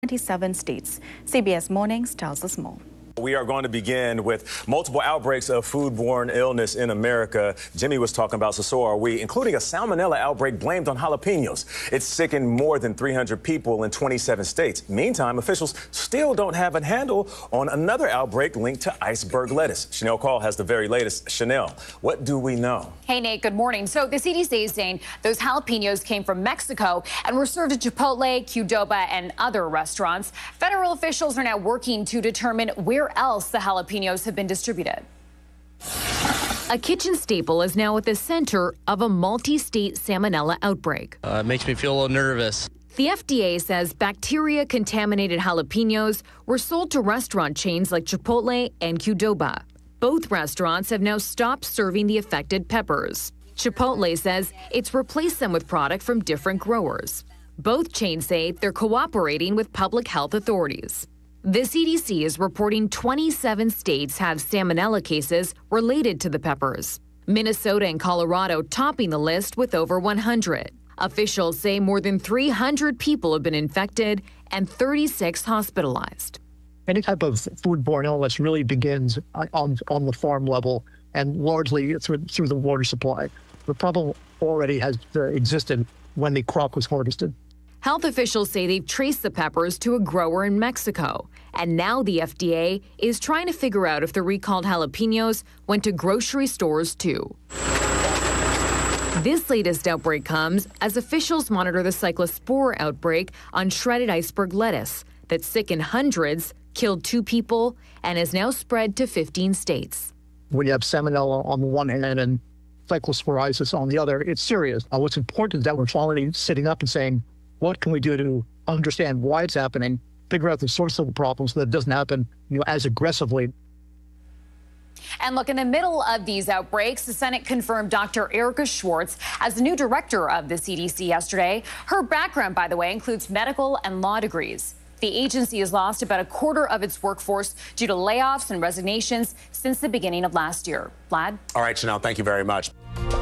27 states. CBS Mornings tells us more. We are going to begin with multiple outbreaks of foodborne illness in America. Jimmy was talking about, so are we, including a salmonella outbreak blamed on jalapenos. It's sickened more than 300 people in 27 states. Meantime, officials still don't have a handle on another outbreak linked to iceberg lettuce. Chanel Call has the very latest. Chanel, what do we know? Hey, Nate, good morning. So the CDC is saying those jalapenos came from Mexico and were served at Chipotle, Qdoba, and other restaurants. Federal officials are now working to determine where else the jalapenos have been distributed. A kitchen staple is now at the center of a multi-state salmonella outbreak. It makes me feel a little nervous. The FDA says bacteria-contaminated jalapenos were sold to restaurant chains like Chipotle and Qdoba. Both restaurants have now stopped serving the affected peppers. Chipotle says it's replaced them with product from different growers. Both chains say they're cooperating with public health authorities. The CDC is reporting 27 states have salmonella cases related to the peppers. Minnesota and Colorado topping the list with over 100. Officials say more than 300 people have been infected and 36 hospitalized. Any type of foodborne illness really begins on the farm level and largely through the water supply. The problem already has existed when the crop was harvested. Health officials say they've traced the peppers to a grower in Mexico. And now the FDA is trying to figure out if the recalled jalapenos went to grocery stores too. This latest outbreak comes as officials monitor the cyclospora outbreak on shredded iceberg lettuce that sickened hundreds, killed 2 people, and has now spread to 15 states. When you have salmonella on the one hand and cyclosporiasis on the other, it's serious. What's important is that we're finally sitting up and saying, what can we do to understand why it's happening, figure out the source of the problem so that it doesn't happen as aggressively. And look, in the middle of these outbreaks, the Senate confirmed Dr. Erica Schwartz as the new director of the CDC yesterday. Her background, by the way, includes medical and law degrees. The agency has lost about a quarter of its workforce due to layoffs and resignations since the beginning of last year. Vlad? All right, Chanel, thank you very much.